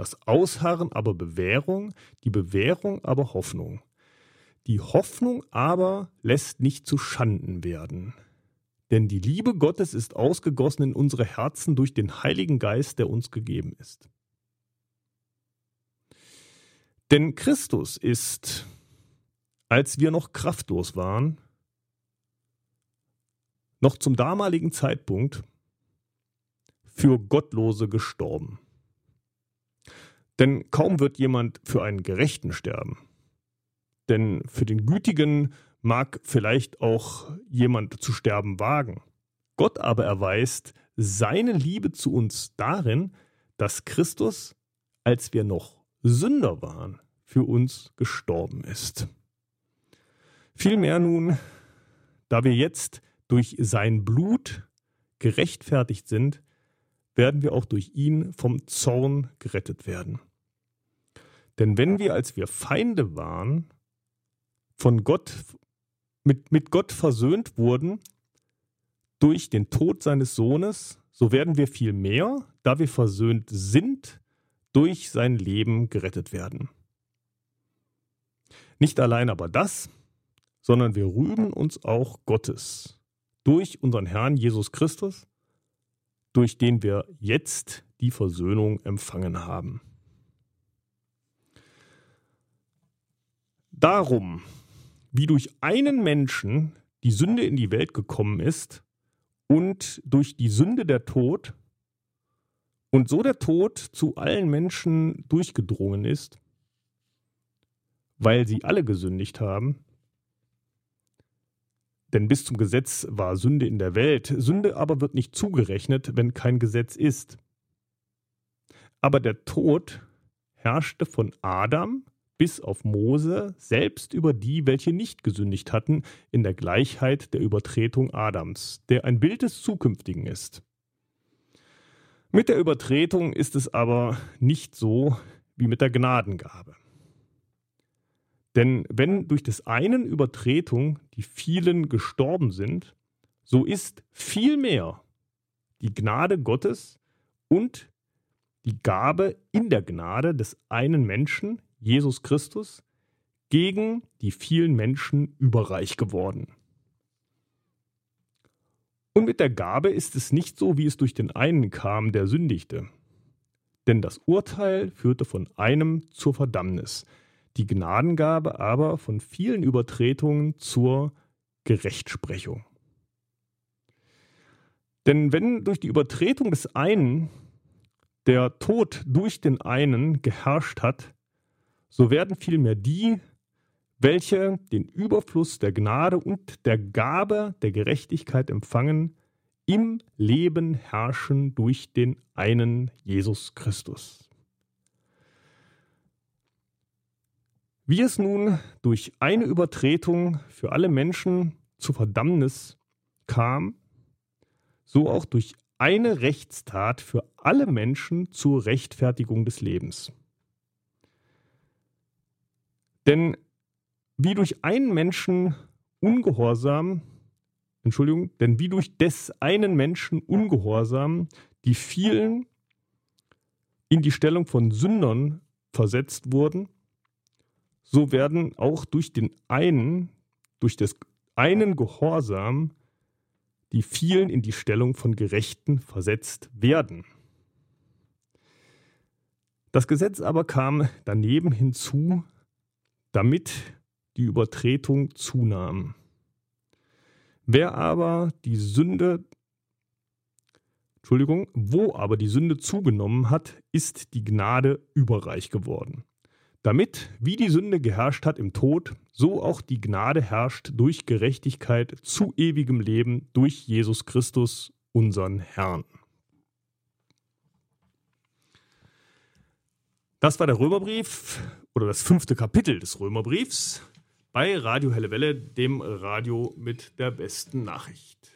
das Ausharren aber Bewährung, die Bewährung aber Hoffnung. Die Hoffnung aber lässt nicht zu Schanden werden. Denn die Liebe Gottes ist ausgegossen in unsere Herzen durch den Heiligen Geist, der uns gegeben ist. Denn Christus ist, als wir noch kraftlos waren, noch zum damaligen Zeitpunkt für Gottlose gestorben. Denn kaum wird jemand für einen Gerechten sterben. Denn für den Gütigen mag vielleicht auch jemand zu sterben wagen. Gott aber erweist seine Liebe zu uns darin, dass Christus, als wir noch Sünder waren, für uns gestorben ist. Vielmehr nun, da wir jetzt durch sein Blut gerechtfertigt sind, werden wir auch durch ihn vom Zorn gerettet werden. Denn wenn wir, als wir Feinde waren, von Gott, mit Gott versöhnt wurden durch den Tod seines Sohnes, so werden wir viel mehr, da wir versöhnt sind, durch sein Leben gerettet werden. Nicht allein aber das, sondern wir rühmen uns auch Gottes durch unseren Herrn Jesus Christus, durch den wir jetzt die Versöhnung empfangen haben. Darum, wie durch einen Menschen die Sünde in die Welt gekommen ist und durch die Sünde der Tod und so der Tod zu allen Menschen durchgedrungen ist, weil sie alle gesündigt haben. Denn bis zum Gesetz war Sünde in der Welt. Sünde aber wird nicht zugerechnet, wenn kein Gesetz ist. Aber der Tod herrschte von Adam bis auf Mose, selbst über die, welche nicht gesündigt hatten, in der Gleichheit der Übertretung Adams, der ein Bild des Zukünftigen ist. Mit der Übertretung ist es aber nicht so wie mit der Gnadengabe. Denn wenn durch des einen Übertretung die vielen gestorben sind, so ist vielmehr die Gnade Gottes und die Gabe in der Gnade des einen Menschen, Jesus Christus, gegen die vielen Menschen überreich geworden. Und mit der Gabe ist es nicht so, wie es durch den einen kam, der sündigte. Denn das Urteil führte von einem zur Verdammnis, die Gnadengabe aber von vielen Übertretungen zur Gerechtsprechung. Denn wenn durch die Übertretung des einen der Tod durch den einen geherrscht hat, so werden vielmehr die, welche den Überfluss der Gnade und der Gabe der Gerechtigkeit empfangen, im Leben herrschen durch den einen Jesus Christus. Wie es nun durch eine Übertretung für alle Menschen zur Verdammnis kam, so auch durch eine Rechtstat für alle Menschen zur Rechtfertigung des Lebens. Denn wie durch einen Menschen Ungehorsam, denn wie durch des einen Menschen Ungehorsam die vielen in die Stellung von Sündern versetzt wurden, so werden auch durch des einen Gehorsam die vielen in die Stellung von Gerechten versetzt werden. Das Gesetz aber kam daneben hinzu, damit die Übertretung zunahm. Wo aber die Sünde zugenommen hat, ist die Gnade überreich geworden. Damit, wie die Sünde geherrscht hat im Tod, so auch die Gnade herrscht durch Gerechtigkeit zu ewigem Leben durch Jesus Christus, unseren Herrn. Das war der Römerbrief oder das 5. Kapitel des Römerbriefs bei Radio Helle Welle, dem Radio mit der besten Nachricht.